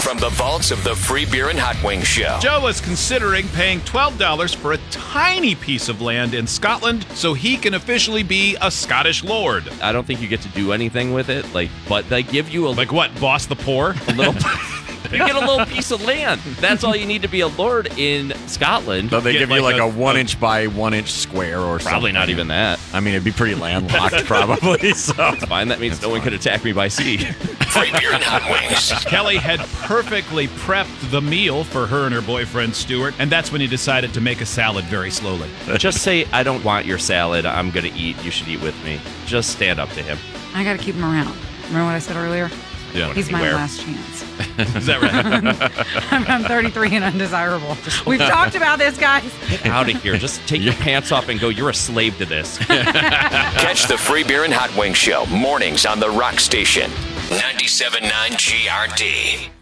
from the vaults of the Free Beer and Hot Wings Show. Joe is considering paying $12 for a tiny piece of land in Scotland so he can officially be a Scottish lord. I don't think you get to do anything with it, but they give you Like what, boss the poor? a little. You get a little piece of land. That's all you need to be a lord in Scotland. So they Get give you like like a- a 1 inch by 1 inch square or something. Probably not even that. I mean, it'd be pretty landlocked probably. So It's fine. That means no one could attack me by sea. Free Beer and Hot Wings. Kelly had perfectly prepped the meal for her and her boyfriend, Stuart, and that's when he decided to make a salad very slowly. Just say, I don't want your salad. I'm going to eat. You should eat with me. Just stand up to him. I got to keep him around. Remember what I said earlier? Yeah. He's my Anywhere. last chance. Is that right? I'm 33 and undesirable. We've talked about this, guys. Get out of here. Just take your pants off and go, you're a slave to this. Catch the Free Beer and Hot Wings Show mornings on the Rock Station. 97.9 GRD.